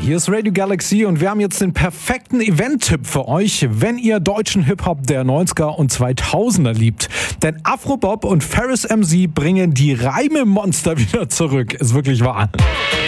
Hier ist Radio Galaxy und wir haben jetzt den perfekten Event-Tipp für euch, wenn ihr deutschen Hip-Hop der 90er und 2000er liebt. Denn Afrobob und Ferris MC bringen die Reime-Monster wieder zurück. Ist wirklich wahr.